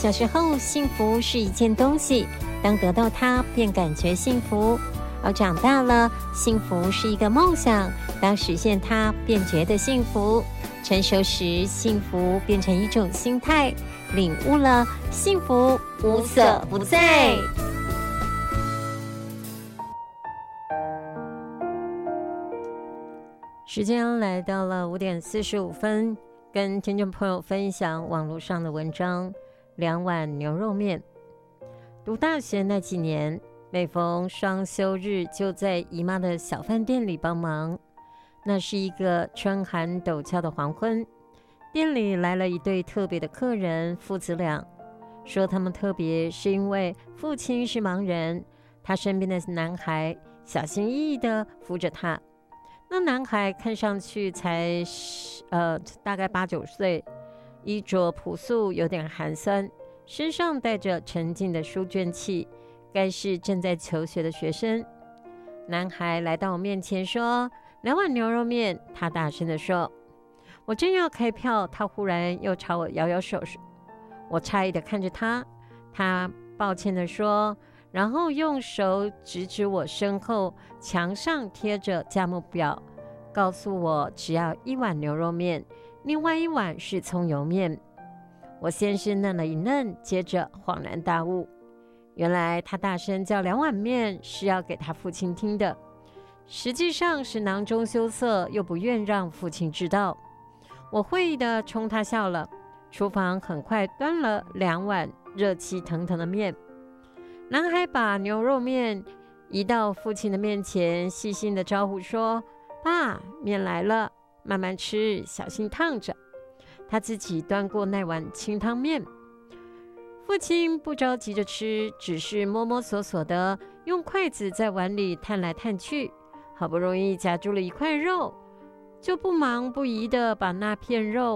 小时候，幸福是一件东西，当得到它，便感觉幸福；而长大了，幸福是一个梦想，当实现它，便觉得幸福。成熟时，幸福变成一种心态，领悟了，幸福无所不在。时间来到了5点45分，跟听众朋友分享网络上的文章。2碗牛肉面。读大学那几年，每逢双休日就在姨妈的小饭店里帮忙。那是一个春寒陡峭的黄昏，店里来了一对特别的客人，父子俩。说他们特别是因为父亲是盲人，他身边的男孩小心翼翼地扶着他。那男孩看上去才大概8、9岁，衣着朴素，有点寒酸，身上带着沉静的书卷气，该是正在求学的学生。男孩来到我面前说：“2碗牛肉面。”他大声地说。我正要开票，他忽然又朝我摇摇手。我诧异地看着他，他抱歉地说，然后用手指指我身后墙上贴着价目表，告诉我只要1碗牛肉面，另外1碗是葱油面。我先是愣了一愣，接着恍然大悟，原来他大声叫2碗面是要给他父亲听的，实际上是囊中羞涩，又不愿让父亲知道。我会意地冲他笑了。厨房很快端了2碗热气腾腾的面。男孩把牛肉面移到父亲的面前，细心地招呼说：“爸，面来了，慢慢吃，小心烫着。”他自己端过那碗清汤面。父亲不着急着吃，只是摸摸索索的用筷子在碗里探来探去，好不容易夹住了一块肉，就不忙不宜的把那片肉